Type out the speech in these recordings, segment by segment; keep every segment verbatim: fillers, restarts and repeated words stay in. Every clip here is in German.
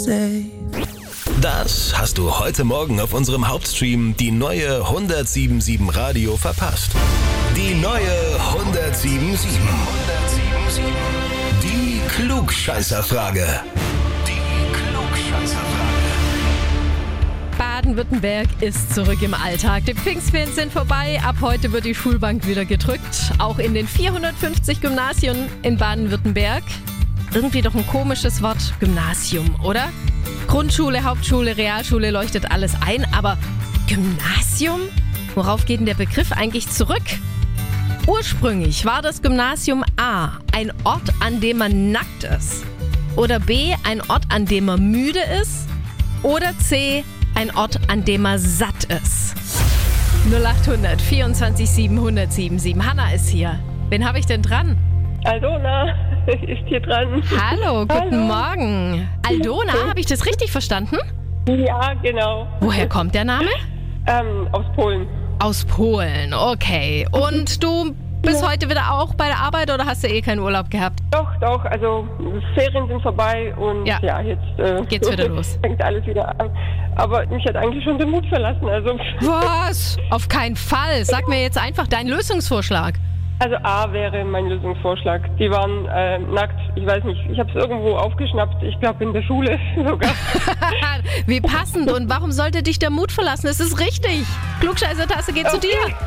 safe. Das hast du heute Morgen auf unserem Hauptstream Die neue hundertsieben Komma sieben Radio verpasst. Die neue hundertsieben Komma sieben. Die Klugscheißerfrage. Die Klugscheißerfrage. Baden-Württemberg ist zurück im Alltag. Die Pfingstferien sind vorbei. Ab heute wird die Schulbank wieder gedrückt. Auch in den vierhundertfünfzig Gymnasien in Baden-Württemberg. Irgendwie doch ein komisches Wort, Gymnasium, oder? Grundschule, Hauptschule, Realschule leuchtet alles ein, aber Gymnasium? Worauf geht denn der Begriff eigentlich zurück? Ursprünglich war das Gymnasium A ein Ort, an dem man nackt ist. Oder B ein Ort, an dem man müde ist. Oder C ein Ort, an dem man satt ist. null acht hundert vierundzwanzig sieben hundert siebenundsieben. Hanna ist hier. Wen habe ich denn dran? Aldona ist hier dran. Hallo, guten Hallo. Morgen. Aldona, habe ich das richtig verstanden? Ja, genau. Woher kommt der Name? Ähm, aus Polen. Aus Polen, okay. Und du bist Ja. heute wieder auch bei der Arbeit oder hast du eh keinen Urlaub gehabt? Doch, doch, also Ferien sind vorbei und Ja. ja, jetzt äh, Geht's wieder los. fängt alles wieder an. Aber mich hat eigentlich schon der Mut verlassen. Also, Was? Auf keinen Fall. Sag mir jetzt einfach deinen Lösungsvorschlag. also A wäre mein Lösungsvorschlag. Die waren äh, nackt, ich weiß nicht, ich habe es irgendwo aufgeschnappt, ich glaube in der Schule sogar. Wie passend. Und warum sollte dich der Mut verlassen? Es ist richtig. Klugscheißer-Tasse geht zu Okay. dir.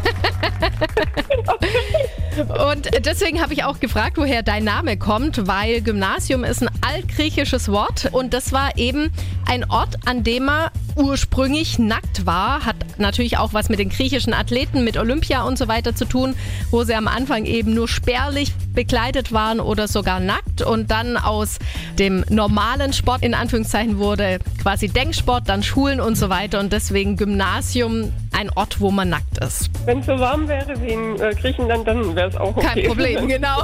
Und deswegen habe ich auch gefragt, woher dein Name kommt, weil Gymnasium ist ein altgriechisches Wort und das war eben ein Ort, an dem man ursprünglich nackt war. Hat natürlich auch was mit den griechischen Athleten, mit Olympia und so weiter zu tun, wo sie am Anfang eben nur spärlich bekleidet waren oder sogar nackt und dann aus dem normalen Sport in Anführungszeichen wurde quasi Denksport, dann Schulen und so weiter und deswegen Gymnasium ein Ort, wo man nackt ist. Wenn es so warm wäre wie in äh, Griechenland, dann wäre es auch okay. Kein Problem, genau.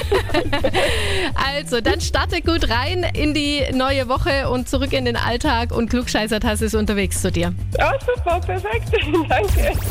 Also, dann starte gut rein in die neue Woche und zurück in den Alltag und Klugscheißer-Tasse ist unterwegs zu dir. Ja, super, perfekt. Danke.